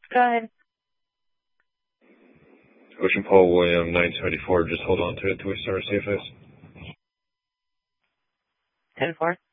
Go ahead. Ocean Paul William 974, just hold on to it till we start CFS. 10-4.